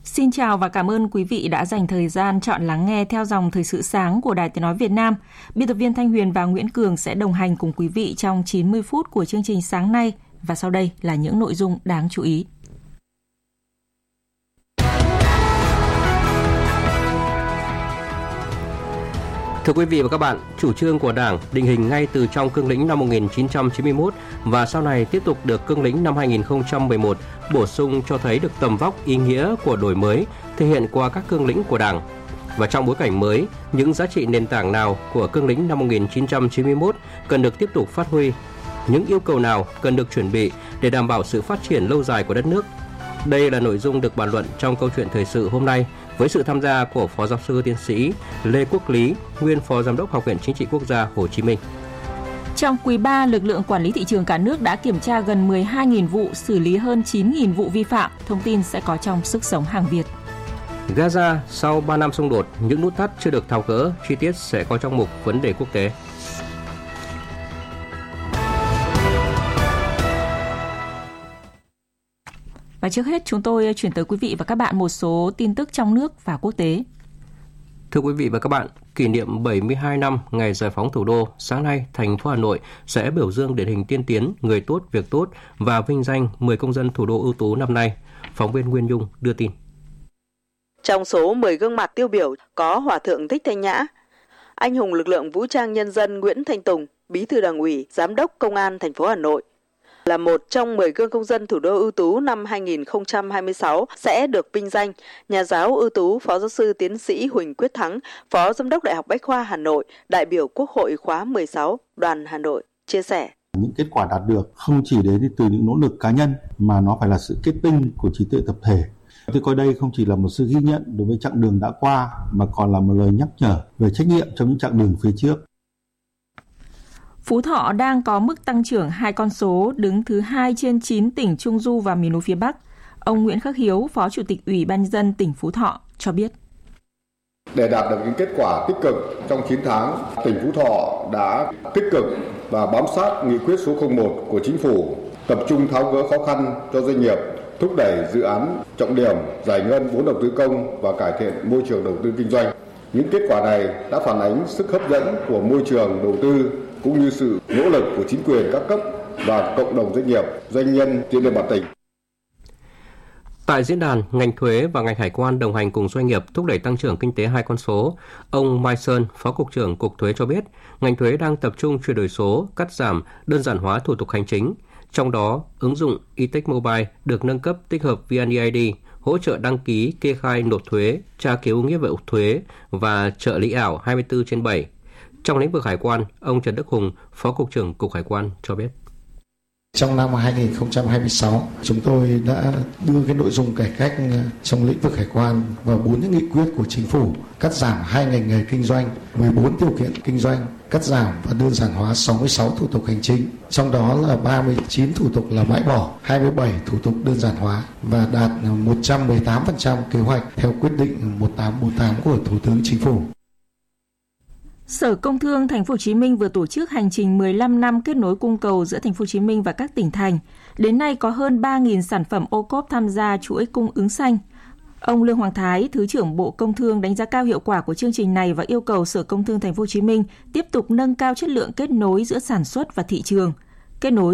Xin chào và cảm ơn quý vị đã dành thời gian chọn lắng nghe theo dòng Thời sự sáng của Đài Tiếng nói Việt Nam. Biên tập viên Thanh Huyền và Nguyễn Cường sẽ đồng hành cùng quý vị trong 90 phút của chương trình sáng nay. Và sau đây là những nội dung đáng chú ý. Thưa quý vị và các bạn, chủ trương của Đảng định hình ngay từ trong cương lĩnh năm 1991 và sau này tiếp tục được cương lĩnh năm 2011 bổ sung cho thấy được tầm vóc ý nghĩa của đổi mới thể hiện qua các cương lĩnh của Đảng. Và trong bối cảnh mới, những giá trị nền tảng nào của cương lĩnh năm 1991 cần được tiếp tục phát huy? Những yêu cầu nào cần được chuẩn bị để đảm bảo sự phát triển lâu dài của đất nước? Đây là nội dung được bàn luận trong câu chuyện thời sự hôm nay với sự tham gia của Phó Giáo sư Tiến sĩ Lê Quốc Lý, nguyên Phó Giám đốc Học viện Chính trị Quốc gia Hồ Chí Minh. Trong quý 3, lực lượng quản lý thị trường cả nước đã kiểm tra gần 12.000 vụ, xử lý hơn 9.000 vụ vi phạm. Thông tin sẽ có trong Sức sống hàng Việt. Gaza sau 3 năm xung đột, những nút thắt chưa được tháo gỡ, chi tiết sẽ có trong mục Vấn đề quốc tế. Và trước hết, chúng tôi chuyển tới quý vị và các bạn một số tin tức trong nước và quốc tế. Thưa quý vị và các bạn, kỷ niệm 72 năm ngày giải phóng thủ đô, sáng nay, thành phố Hà Nội sẽ biểu dương điển hình tiên tiến, người tốt, việc tốt và vinh danh 10 công dân thủ đô ưu tú năm nay. Phóng viên Nguyên Nhung đưa tin. Trong số 10 gương mặt tiêu biểu có Hòa thượng Thích Thanh Nhã, anh hùng lực lượng vũ trang nhân dân Nguyễn Thanh Tùng, Bí thư Đảng ủy, Giám đốc Công an thành phố Hà Nội. Là một trong 10 gương công dân thủ đô ưu tú năm 2026 sẽ được vinh danh, nhà giáo ưu tú Phó Giáo sư Tiến sĩ Huỳnh Quyết Thắng, Phó Giám đốc Đại học Bách khoa Hà Nội, đại biểu Quốc hội khóa 16, đoàn Hà Nội, chia sẻ. Những kết quả đạt được không chỉ đến từ những nỗ lực cá nhân mà nó phải là sự kết tinh của trí tuệ tập thể. Tôi coi đây không chỉ là một sự ghi nhận đối với chặng đường đã qua mà còn là một lời nhắc nhở về trách nhiệm trong những chặng đường phía trước. Phú Thọ đang có mức tăng trưởng 2 con số, đứng thứ 2 trên 9 tỉnh Trung Du và miền núi phía Bắc. Ông Nguyễn Khắc Hiếu, Phó Chủ tịch Ủy ban nhân dân tỉnh Phú Thọ cho biết. Để đạt được những kết quả tích cực trong 9 tháng, tỉnh Phú Thọ đã tích cực và bám sát nghị quyết số 01 của Chính phủ, tập trung tháo gỡ khó khăn cho doanh nghiệp, thúc đẩy dự án trọng điểm, giải ngân vốn đầu tư công và cải thiện môi trường đầu tư kinh doanh. Những kết quả này đã phản ánh sức hấp dẫn của môi trường đầu tư cũng như sự nỗ lực của chính quyền các cấp và cộng đồng doanh nghiệp, doanh nhân trên địa bàn tỉnh. Tại diễn đàn, ngành thuế và ngành hải quan đồng hành cùng doanh nghiệp thúc đẩy tăng trưởng kinh tế 2 con số. Ông Mai Sơn, Phó Cục trưởng Cục Thuế cho biết, ngành thuế đang tập trung chuyển đổi số, cắt giảm, đơn giản hóa thủ tục hành chính. Trong đó, ứng dụng eTech Mobile được nâng cấp tích hợp VNeID, hỗ trợ đăng ký, kê khai nộp thuế, tra cứu nghĩa vụ thuế và trợ lý ảo 24/7. Trong lĩnh vực hải quan, ông Trần Đức Hùng, Phó Cục trưởng Cục Hải quan cho biết. Trong năm 2026, chúng tôi đã đưa cái nội dung cải cách trong lĩnh vực hải quan vào 4 những nghị quyết của Chính phủ, cắt giảm 2 ngành nghề kinh doanh, 14 điều kiện kinh doanh, cắt giảm và đơn giản hóa 66 thủ tục hành chính. Trong đó là 39 thủ tục là bãi bỏ, 27 thủ tục đơn giản hóa và đạt 118% kế hoạch theo quyết định 1848 của Thủ tướng Chính phủ. Sở Công Thương Thành phố Hồ Chí Minh vừa tổ chức hành trình 15 năm kết nối cung cầu giữa Thành phố Hồ Chí Minh và các tỉnh thành. Đến nay có hơn 3.000 sản phẩm ô cốp tham gia chuỗi cung ứng xanh. Ông Lương Hoàng Thái, Thứ trưởng Bộ Công Thương đánh giá cao hiệu quả của chương trình này và yêu cầu Sở Công Thương Thành phố Hồ Chí Minh tiếp tục nâng cao chất lượng kết nối giữa sản xuất và thị trường, kết nối